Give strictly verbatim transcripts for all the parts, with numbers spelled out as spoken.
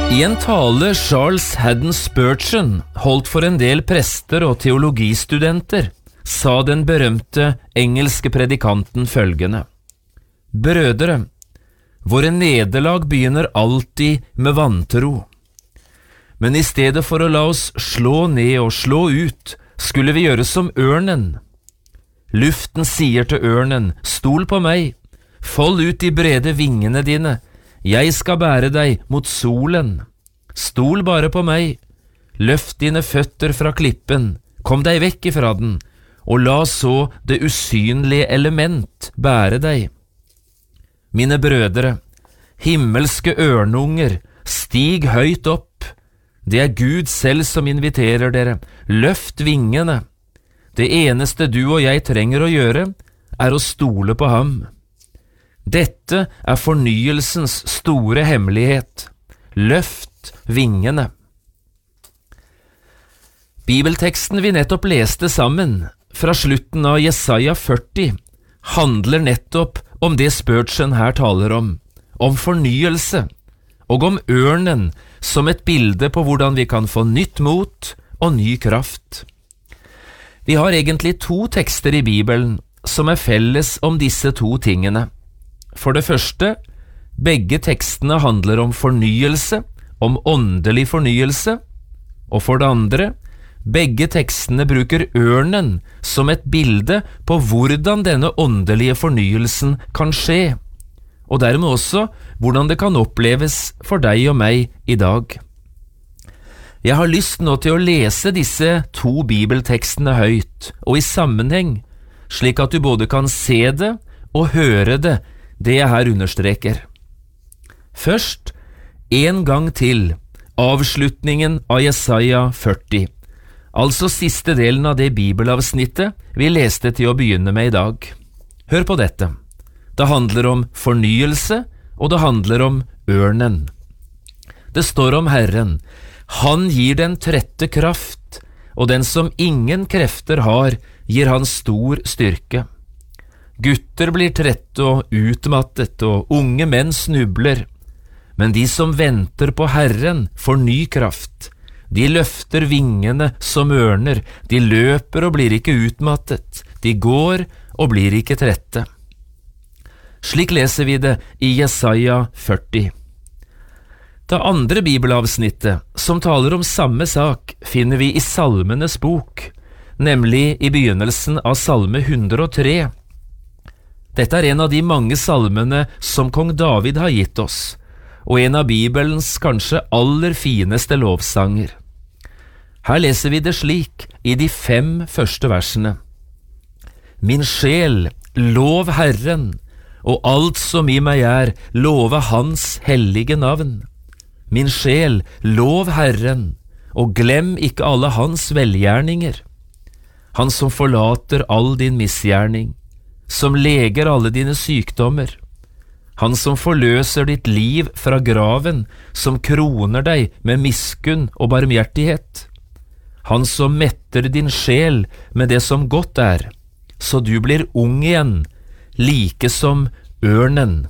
I en tale Charles Haddon Spurgeon holdt for en del prester og teologistudenter, sa den berømte engelske predikanten følgende: Brødre, våre nederlag begynner alltid med vantro. Men i stedet for å la oss slå ned og slå ut, skulle vi gjøre som ørnen. Luften sier til ørnen: stol på meg, fold ut de brede vingene dine, jeg skal bære deg mot solen. Stol bare på meg, løft dine føtter fra klippen, kom deg vekk ifra den, og la så det usynlige element bære deg. Mine brødre, himmelske ørnunger, stig høyt opp. Det er Gud selv som inviterer dere. Løft vingene. Det eneste du og jeg trenger å gjøre, er å stole på ham. Dette er fornyelsens store hemmelighet. Løft vingene. Bibelteksten vi nettopp leste sammen, fra slutten av Jesaja førti, handler nettopp om det Spurgeon her taler om, om fornyelse, og om ørnen som et bilde på hvordan vi kan få nytt mot og ny kraft. Vi har egentlig to tekster i Bibelen som er felles om disse to tingene. For det første, begge tekstene handler om fornyelse, om åndelig fornyelse, og for det andre, begge tekstene bruker ørnen som et bilde på hvordan denne åndelige fornyelsen kan skje, og dermed også hvordan det kan oppleves for deg og meg i dag. Jeg har lyst nå til å lese disse to bibeltekstene høyt og i sammenheng, slik at du både kan se det og høre det, det jeg her understreker. Først, en gang til, avslutningen av Jesaja førti, altså siste delen av det bibelavsnittet vi leste til å begynne med i dag. Hør på dette. Det handler om fornyelse, og det handler om ørnen. Det står om Herren: Han gir den trette kraft, og den som ingen krefter har, gir han stor styrke. Gutter blir trette og utmattet, og unge menn snubler. Men de som venter på Herren får ny kraft. De løfter vingene som ørner, de løper og blir ikke utmattet, de går og blir ikke trette. Slik leser vi det i Jesaja førti. Det andre bibelavsnittet, som taler om samme sak, finner vi i Salmenes bok, nemlig i begynnelsen av Salme hundre og tre. Dette er en av de mange salmene som kong David har gitt oss, og en av Bibelens kanskje aller fineste lovsanger. Her leser vi det slik i de fem første versene: Min sjel, lov Herren, og alt som i meg er, love Hans hellige navn. Min sjel, lov Herren, og glem ikke alle Hans velgjerninger. Han som forlater all din misgjerning, som leger alle dine sykdommer. Han som forløser ditt liv fra graven, som kroner deg med miskunn og barmhjertighet. Han som metter din sjel med det som godt er, så du blir ung igjen, like som ørnen.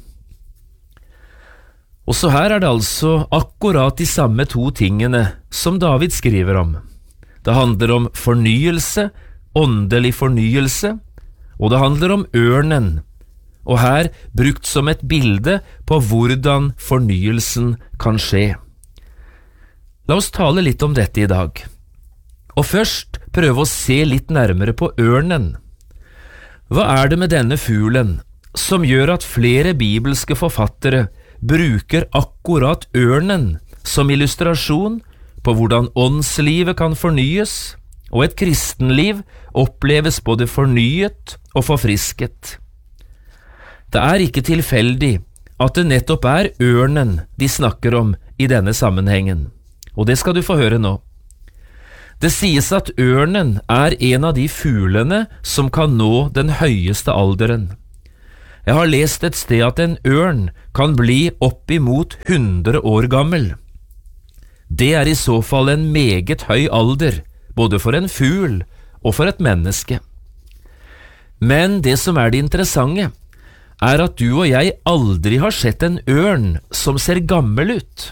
Også her er det altså akkurat de samme to tingene som David skriver om. Det handler om fornyelse, åndelig fornyelse, og det handler om ørnen, og her brukt som et bilde på hvordan fornyelsen kan skje. La oss tale litt om dette i dag. Og først prøve å se litt nærmere på ørnen. Hva er det med denne fuglen som gjør at flere bibelske forfattere bruker akkurat ørnen som illustrasjon på hvordan åndslivet kan fornyes, og et kristenliv oppleves både fornyet og forfrisket? Det er ikke tilfeldig at det nettopp er ørnen de snakker om i denne sammenhengen, og det skal du få høre nå. Det sies at ørnen er en av de fuglene som kan nå den høyeste alderen. Jeg har lest et sted at en ørn kan bli opp imot hundre år gammel. Det er i så fall en meget høy alder, både for en fugl og for et menneske. Men det som er det interessante, er at du og jeg aldri har sett en ørn som ser gammel ut.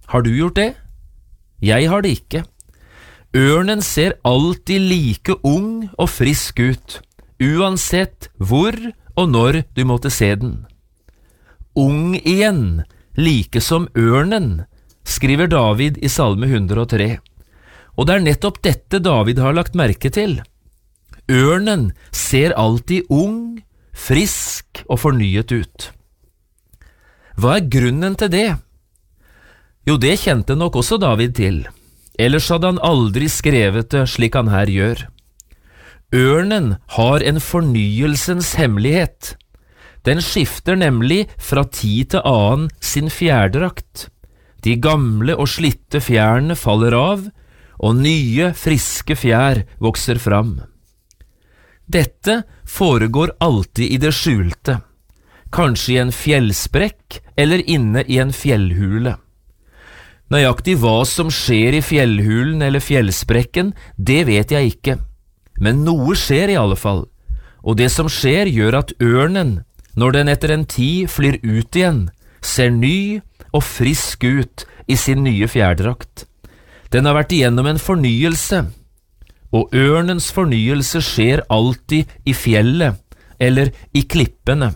Har du gjort det? Jeg har det ikke. Ørnen ser alltid like ung og frisk ut, uansett hvor og når du måtte se den. Ung igjen, like som ørnen, skriver David i Salme hundre og tre. Og det er nettopp dette David har lagt merke til. Ørnen ser alltid ung, frisk og fornyet ut. Hva er grunnen til det? Jo, det kjente nok også David til. Ellers hadde han aldri skrevet det slik han her gjør. Ørnen har en fornyelsens hemmelighet. Den skifter nemlig fra tid til annen sin fjærdrakt. De gamle og slitte fjærene faller av, og nye, friske fjær vokser fram. Dette foregår alltid i det skjulte, kanskje i en fjellsprekk eller inne i en fjellhule. Nøyaktig hva som skjer i fjellhulen eller fjellsprekken, det vet jeg ikke, men noe skjer i alle fall, og det som skjer gjør at ørnen, når den etter en tid flyr ut igjen, ser ny og frisk ut i sin nye fjærdrakt. Den har vært igjennom en fornyelse, og ørnens fornyelse skjer alltid i fjellet eller i klippene.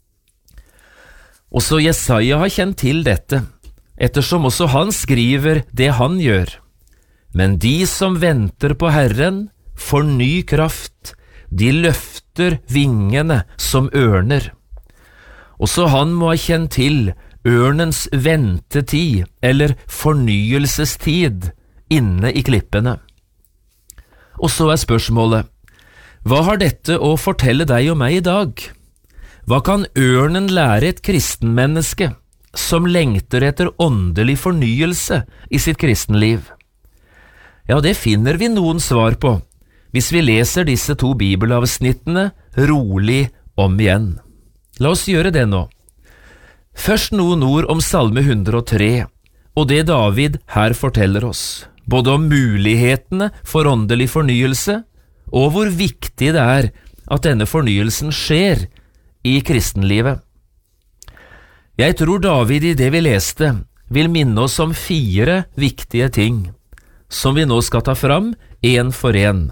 Også Jesaja har kjent til dette, ettersom også han skriver det han gjør. Men de som venter på Herren får ny kraft, de løfter vingene som ørner. Også han må ha kjent til ørnens ventetid eller fornyelsestid inne i klippene. Og så er spørsmålet, hva har dette å fortelle deg og meg i dag? Hva kan ørnen lære et kristenmenneske som lengter etter åndelig fornyelse i sitt kristenliv? Ja, det finner vi noen svar på, hvis vi leser disse to bibelavsnittene rolig om igjen. La oss gjøre det nå. Først noen ord om Salme hundre og tre, og det David her forteller oss, både om mulighetene for åndelig fornyelse, og hvor viktig det er at denne fornyelsen skjer i kristenlivet. Jeg tror David i det vi leste vil minne oss om fire viktige ting, som vi nå skal ta fram en for en.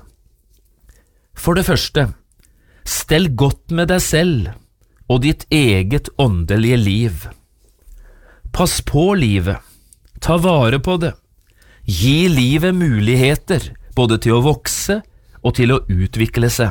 For det første, stell godt med deg selv og ditt eget åndelige liv. Pass på livet, ta vare på det, gi livet muligheter både til å vokse og til å utvikle seg.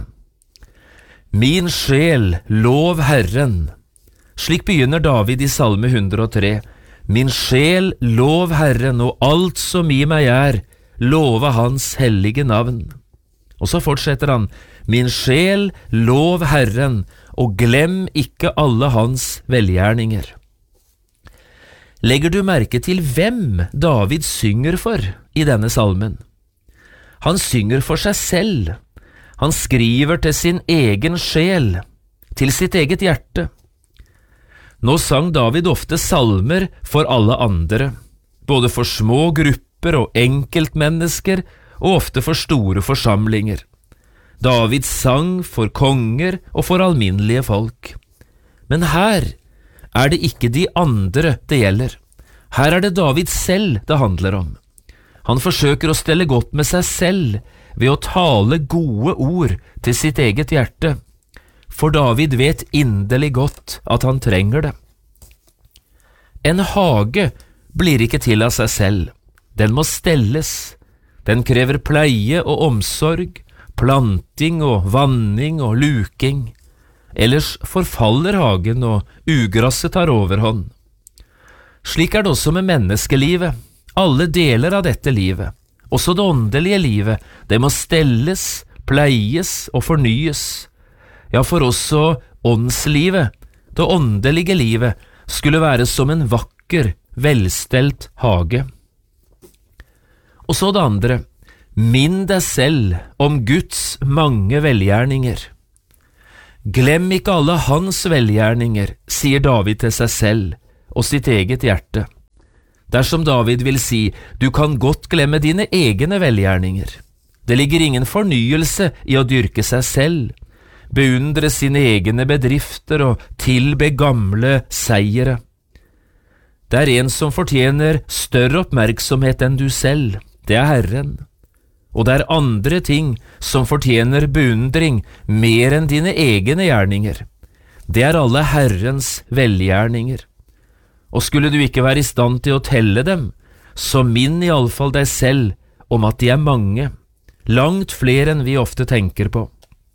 Min sjel, lov Herren. Slik begynner David i Salme hundre og tre. Min sjel, lov Herren, og alt som i meg er, love hans hellige navn. Og så fortsetter han, min sjel, lov Herren, og glem ikke alle hans velgjerninger. Legger du merke til hvem David synger for i denne salmen? Han synger for seg selv. Han skriver til sin egen sjel, til sitt eget hjerte. Nå sang David ofte salmer for alle andre, både for små grupper og enkeltmennesker, og ofte for store forsamlinger. David sang for konger og for alminnelige folk. Men her er det ikke de andre det gjelder. Her er det David selv det handler om. Han forsøker å stelle godt med seg selv ved å tale gode ord til sitt eget hjerte, for David vet inderlig godt at han trenger det. En hage blir ikke til av seg selv. Den må stelles. Den krever pleie og omsorg, planting og vanning og luking. Ellers forfaller hagen, og ugrasset tar overhånd. Slik er det også med menneskelivet. Alle deler av dette livet, også det åndelige livet, det må stelles, pleies og fornyes. Ja, for også åndslivet, det åndelige livet, skulle være som en vakker, velstelt hage. Og så det andre, minn deg selv om Guds mange velgjerninger. Glem ikke alle hans velgjerninger, sier David til seg selv og sitt eget hjerte. Dersom David vil si, du kan godt glemme dine egne velgjerninger. Det ligger ingen fornyelse i å dyrke seg selv, beundre sine egne bedrifter og tilbe gamle seiere. Det er en som fortjener større oppmerksomhet enn du selv, det er Herren. Og det er andre ting som fortjener beundring mer enn dine egne gjerninger. Det er alle Herrens velgjerninger. Og skulle du ikke være i stand til å telle dem, så minn i alle fall deg selv om at de er mange, langt flere enn vi ofte tenker på.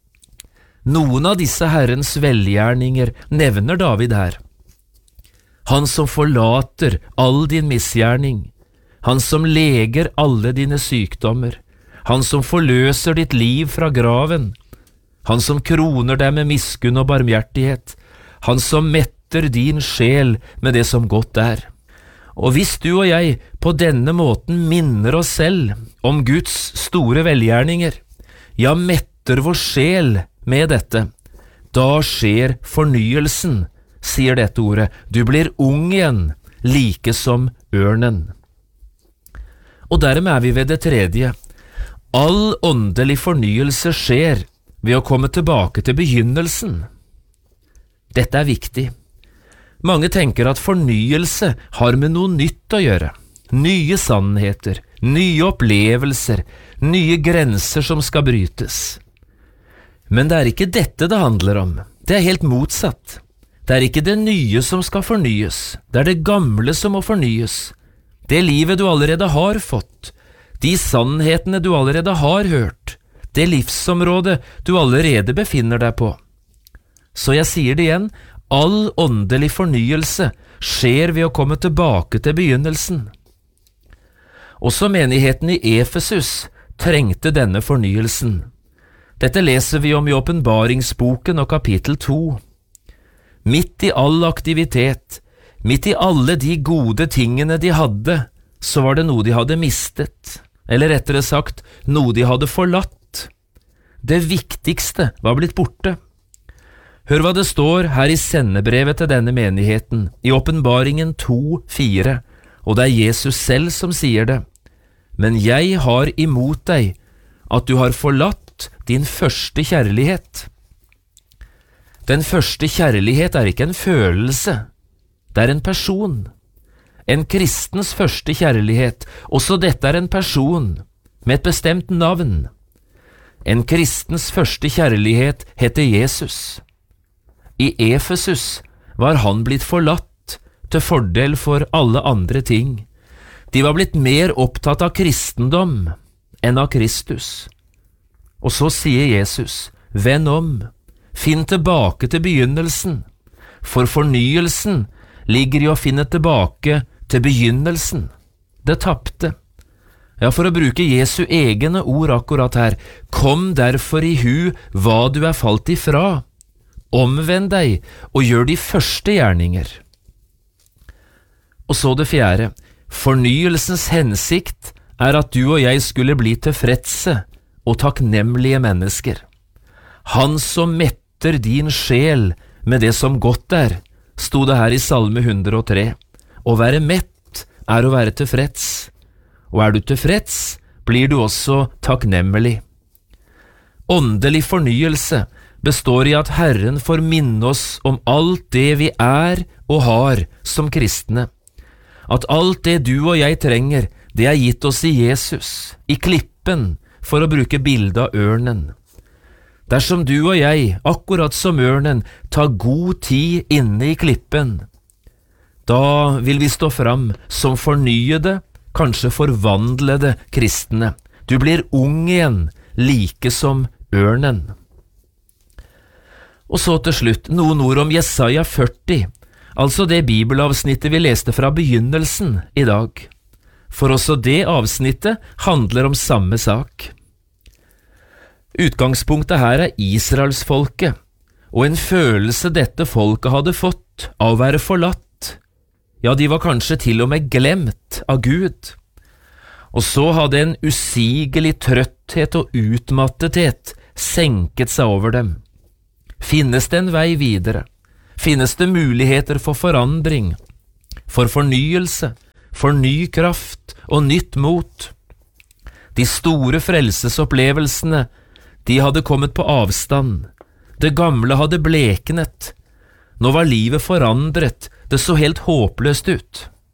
Noen av disse Herrens velgjerninger nevner David her. Han som forlater all din misgjerning, han som leger alle dine sykdommer, han som forløser ditt liv fra graven, han som kroner deg med miskunn og barmhjertighet, han som metter din sjel med det som godt er. Og hvis du og jeg på denne måten minner oss selv om Guds store velgjerninger, ja, metter vår sjel med dette, da skjer fornyelsen, sier dette ordet. Du blir ung igjen, like som ørnen. Og dermed er vi ved det tredje. All åndelig fornyelse skjer ved å komme tilbake til begynnelsen. Dette er viktig. Mange tenker at fornyelse har med noe nytt å gjøre. Nye sannheter, nye opplevelser, nye grenser som skal brytes. Men det er ikke dette det handler om. Det er helt motsatt. Det er ikke det nye som skal fornyes. Det er det gamle som må fornyes. Det livet du allerede har fått. De sannhetene du allerede har hørt. Det livsområdet du allerede befinner deg på. Så jeg sier det igjen, all åndelig fornyelse skjer ved å komme tilbake til begynnelsen. Også menigheten i Efesus trengte denne fornyelsen. Dette leser vi om i Åpenbaringsboken og kapittel to. Midt i all aktivitet, midt i alle de gode tingene de hadde, så var det noe de hadde mistet, eller rettere sagt, noe de hadde forlatt. Det viktigste var blitt borte. Hør hva det står her i sendebrevet til denne menigheten, i Åpenbaringen to fire, og det er Jesus selv som sier det. Men jeg har imot deg at du har forlatt din første kjærlighet. Den første kjærlighet er ikke en følelse, det er en person. En kristens første kjærlighet, også dette er en person, med et bestemt navn. En kristens første kjærlighet heter Jesus. I Efesus var han blitt forlatt til fordel for alle andre ting. De var blitt mer opptatt av kristendom enn av Kristus. Og så sier Jesus, vend om, finn tilbake til begynnelsen, for fornyelsen ligger i å finne tilbake til begynnelsen, det tapte. Ja, for å bruke Jesu egne ord akkurat her, kom derfor i hu hva du er falt ifra, omvend deg og gjør de første gjerninger. Og så det fjerde, fornyelsens hensikt er at du og jeg skulle bli tilfredse og takknemlige mennesker. Han som metter din sjel med det som godt er, sto det her i Salme hundre og tre. Å være mett er å være tilfreds, og er du tilfreds, blir du også takknemlig. Åndelig fornyelse består i at Herren får minne oss om alt det vi er og har som kristne. At alt det du og jeg trenger, det er gitt oss i Jesus, i klippen, for å bruke bildet av ørnen. Dersom du og jeg, akkurat som ørnen, tar god tid inne i klippen, da vil vi stå fram som fornyede, kanskje forvandlede kristne. Du blir ung igjen, like som ørnen. Og så til slutt noen ord om Jesaja førti, altså det bibelavsnittet vi leste fra begynnelsen i dag. For også det avsnittet handler om samme sak. Utgangspunktet her er Israelsfolket, og en følelse dette folket hadde fått av å være forlatt. Ja, de var kanskje til og med glemt av Gud. Og så hadde en usigelig trøtthet og utmattethet senket seg over dem. Finnes det en vei videre? Finnes det muligheter for forandring, for fornyelse, for ny kraft og nytt mot? De store frelsesopplevelsene, de hadde kommet på avstand. Det gamle hadde bleknet. Nå var livet forandret, det så helt håpløst ut.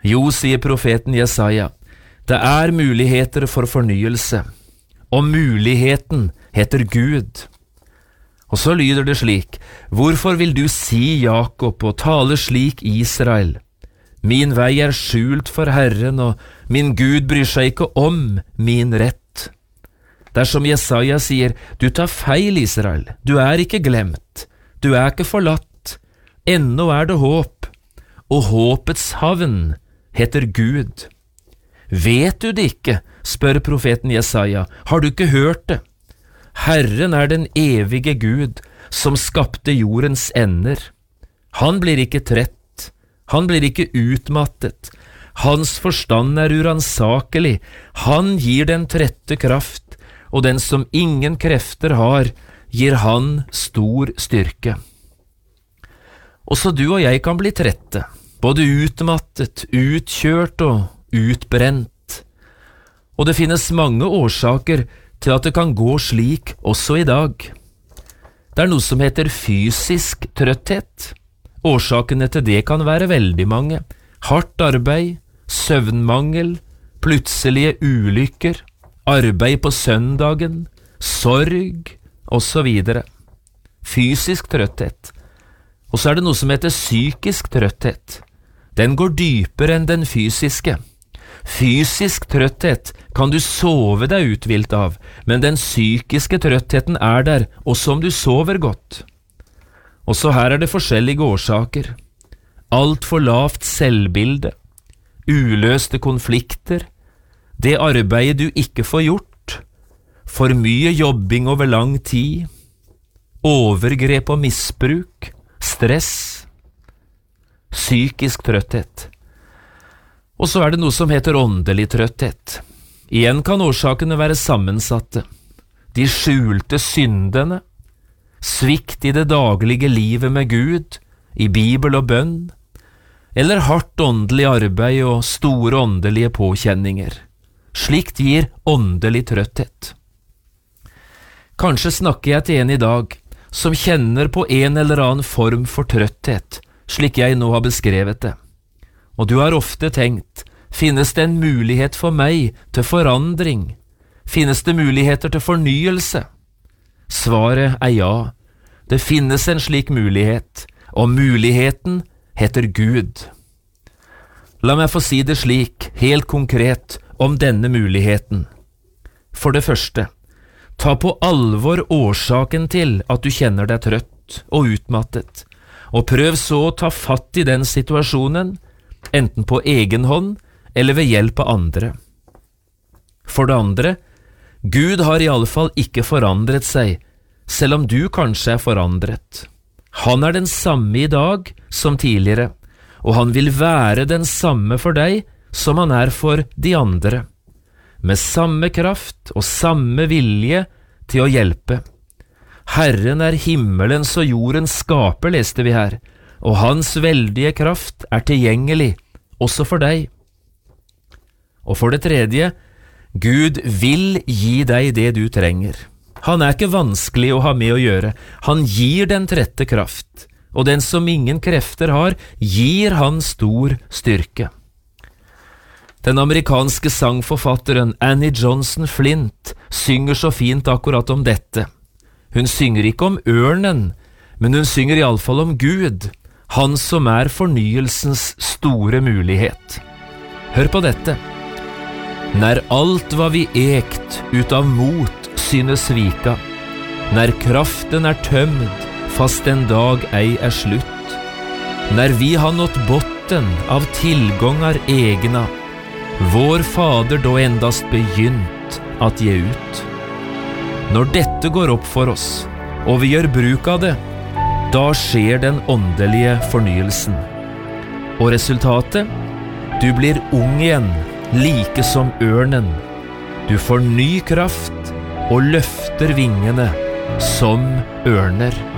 Jo, sier profeten Jesaja, det er muligheter for fornyelse, og muligheten heter Gud. Og så lyder det slik: Hvorfor vil du si Jakob og tale slik Israel? Min vei er skjult for Herren, og min Gud bryr seg ikke om min rett. Dersom Jesaja sier, du tar feil, Israel, du er ikke glemt, du er ikke forlatt, ennå er det håp, og håpets havn heter Gud. Vet du det ikke, spør profeten Jesaja, har du ikke hørt det? Herren er den evige Gud, som skapte jordens ender. Han blir ikke trett, han blir ikke utmattet, hans forstand er uransakelig, han gir den trette kraft, og den som ingen krefter har, gir han stor styrke. Også du og jeg kan bli trette, både utmattet, utkjørt og utbrent. Og det finnes mange årsaker til at det kan gå slik også i dag. Det er noe som heter fysisk trøtthet. Årsakene til det kan være veldig mange. Hardt arbeid, søvnmangel, plutselige ulykker, arbeid på søndagen, sorg, og så videre. Fysisk trøtthet. Og så er det noe som heter psykisk trøtthet. Den går dypere enn den fysiske. Fysisk trøtthet kan du sove deg uthvilt av, men den psykiske trøttheten er der, også om du sover godt. Også her er det forskjellige årsaker. Alt for lavt selvbilde, uløste konflikter, det arbeidet du ikke får gjort, for mye jobbing over lang tid, overgrep og misbruk, stress, psykisk trøtthet. Og så er det noe som heter åndelig trøtthet. Igjen kan årsakene være sammensatte. De skjulte syndene, svikt i det daglige livet med Gud, i Bibel og bønn, eller hardt åndelig arbeid og store åndelige påkjenninger. Slikt gir åndelig trøtthet. Kanskje snakker jeg til en i dag som kjenner på en eller annen form for trøtthet, slik jeg nå har beskrevet det. Og du har ofte tenkt, finnes det en mulighet for meg til forandring? Finnes det muligheter til fornyelse? Svaret er ja, det finnes en slik mulighet, og muligheten heter Gud. La meg få si det slik, helt konkret, om denne muligheten. For det første, ta på alvor årsaken til at du kjenner deg trøtt og utmattet, og prøv så å ta fatt i den situasjonen, enten på egen hånd eller ved hjelp av andre. For det andre, Gud har i alle fall ikke forandret seg, selv om du kanskje er forandret. Han er den samme i dag som tidligere, og han vil være den samme for deg som han er for de andre, med samme kraft og samme vilje til å hjelpe. Herren er himmelens og jordens skaper, leste vi her, og hans veldige kraft er tilgjengelig også for deg. Og for det tredje, Gud vil gi deg det du trenger. Han er ikke vanskelig å ha med å gjøre. Han gir den trette kraft, og den som ingen krefter har, gir han stor styrke. Den amerikanske sangforfatteren Annie Johnson Flint synger så fint akkurat om dette. Hun synger ikke om ørnen, men hun synger i alle fall om Gud, han som er fornyelsens store mulighet. Hør på dette. Når alt hva vi ekt ut av mot synes svika, når kraften er tømd, fast en dag ei er slutt, når vi har nått botten av tilgångar egna, vår Fader då endast begynt at ge ut. Når dette går opp for oss, og vi gjør bruk av det, da skjer den åndelige fornyelsen. Og resultatet? Du blir ung igjen, like som ørnen. Du får ny kraft og løfter vingene som ørner.